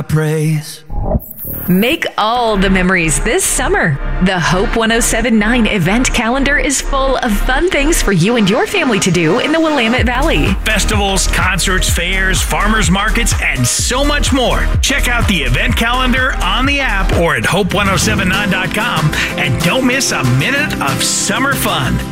praise. Make all the memories this summer. The Hope 1079 event calendar is full of fun things for you and your family to do in the Willamette Valley. Festivals, concerts, fairs, farmers markets, and so much more. Check out the event calendar on the app or at hope1079.com and don't miss a minute of summer fun.